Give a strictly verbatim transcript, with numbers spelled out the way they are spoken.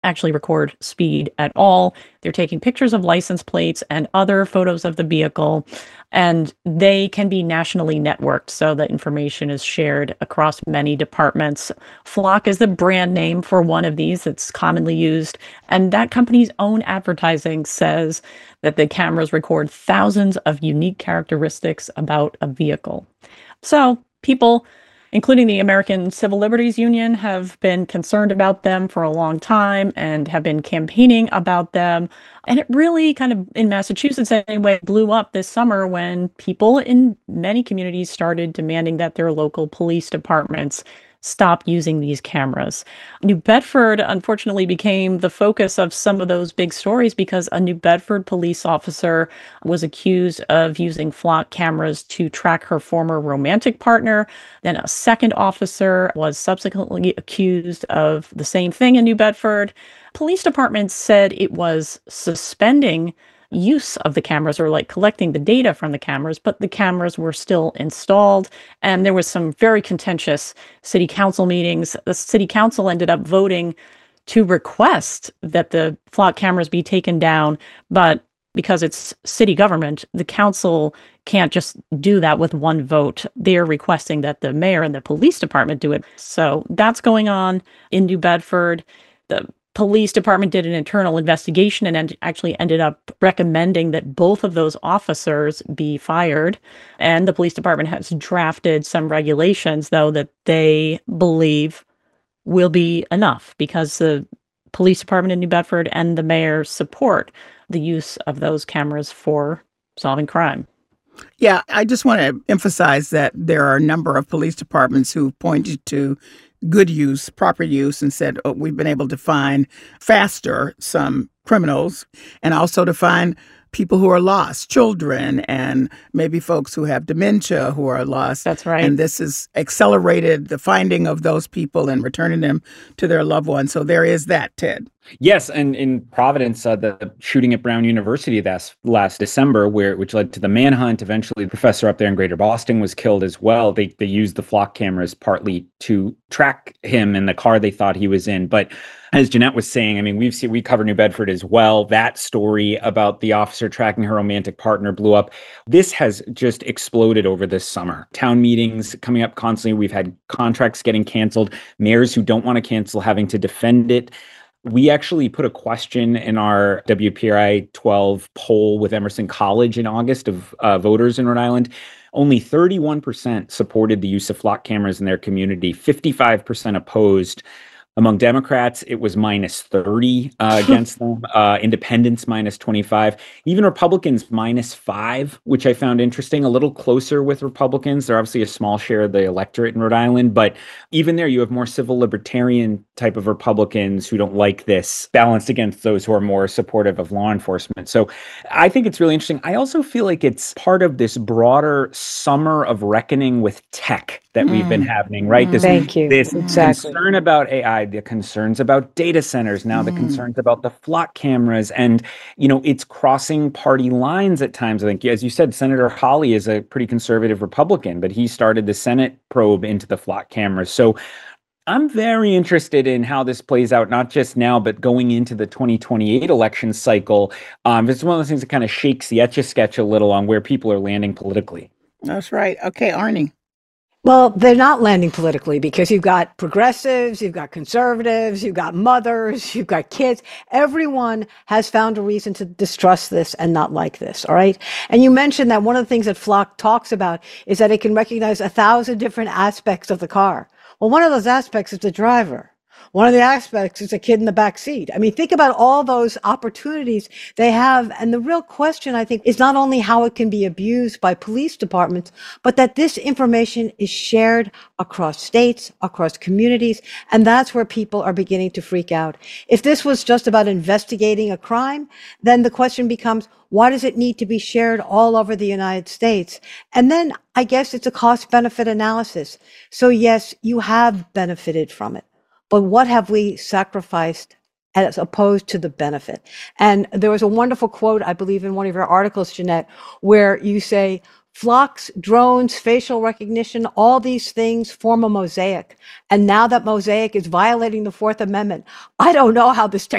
actually record speed at all. They're taking pictures of license plates and other photos of the vehicle, and they can be nationally networked so that information is shared across many departments. Flock is the brand name for one of these that's commonly used, and that company's own advertising says that the cameras record thousands of unique characteristics about a vehicle. So people, including the American Civil Liberties Union, have been concerned about them for a long time and have been campaigning about them. And it really kind of, in Massachusetts anyway, blew up this summer when people in many communities started demanding that their local police departments stop using these cameras. New Bedford, unfortunately, became the focus of some of those big stories because a New Bedford police officer was accused of using flock cameras to track her former romantic partner. Then a second officer was subsequently accused of the same thing in New Bedford. Police departments said it was suspending use of the cameras, or like collecting the data from the cameras, but the cameras were still installed. And there was some very contentious city council meetings. The city council ended up voting to request that the flock cameras be taken down, but because it's city government, the council can't just do that with one vote. They're requesting that the mayor and the police department do it. So that's going on in New Bedford. The police department did an internal investigation and en- actually ended up recommending that both of those officers be fired. And the police department has drafted some regulations, though, that they believe will be enough because the police department in New Bedford and the mayor support the use of those cameras for solving crime. Yeah, I just want to emphasize that there are a number of police departments who pointed to good use, proper use, and said, oh, we've been able to find faster some criminals and also to find people who are lost, children, and maybe folks who have dementia who are lost. That's right. And this has accelerated the finding of those people and returning them to their loved ones. So there is that, Ted. Yes, and in Providence, uh, the shooting at Brown University last, last December, where which led to the manhunt. Eventually, the professor up there in Greater Boston was killed as well. They they used the flock cameras partly to track him in the car they thought he was in. But as Jeanette was saying, I mean, we've seen we cover New Bedford as well. That story about the officer tracking her romantic partner blew up. This has just exploded over this summer. Town meetings coming up constantly. We've had contracts getting canceled. Mayors who don't want to cancel having to defend it. We actually put a question in our W P R I twelve poll with Emerson College in August of uh, voters in Rhode Island. Only thirty-one percent supported the use of flock cameras in their community, fifty-five percent opposed. Among Democrats, it was minus thirty uh, against them. Uh, independents, minus twenty-five. Even Republicans, minus five, which I found interesting. A little closer with Republicans. They're obviously a small share of the electorate in Rhode Island. But even there, you have more civil libertarian type of Republicans who don't like this, balanced against those who are more supportive of law enforcement. So I think it's really interesting. I also feel like it's part of this broader summer of reckoning with tech that mm. we've been having, right? Mm. This, Thank you. This exactly. concern about A I, the concerns about data centers, now mm. the concerns about the flock cameras. And, you know, it's crossing party lines at times. I think, as you said, Senator Hawley is a pretty conservative Republican, but he started the Senate probe into the flock cameras. So I'm very interested in how this plays out, not just now, but going into the twenty twenty-eight election cycle. Um, it's one of those things that kind of shakes the Etch-a-Sketch a little on where people are landing politically. That's right. Okay, Arnie. Well, they're not landing politically because you've got progressives, you've got conservatives, you've got mothers, you've got kids. Everyone has found a reason to distrust this and not like this, all right? And you mentioned that one of the things that Flock talks about is that it can recognize a thousand different aspects of the car. Well, one of those aspects is the driver. One of the aspects is a kid in the back seat. I mean, think about all those opportunities they have. And the real question, I think, is not only how it can be abused by police departments, but that this information is shared across states, across communities. And that's where people are beginning to freak out. If this was just about investigating a crime, then the question becomes, why does it need to be shared all over the United States? And then I guess it's a cost-benefit analysis. So yes, you have benefited from it. But what have we sacrificed as opposed to the benefit? And there was a wonderful quote, I believe, in one of your articles, Jeanette, where you say, flocks, drones, facial recognition, all these things form a mosaic. And now that mosaic is violating the Fourth Amendment, I don't know how this technology